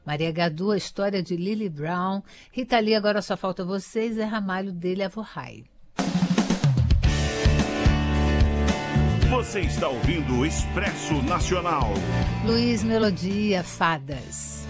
Maria Gadu, A História de Lily Brown. Rita Lee, Agora Só Falta Você. Zé Ramalho, Dele a Vorrai. Você está ouvindo o Expresso Nacional. Luiz Melodia, Fadas.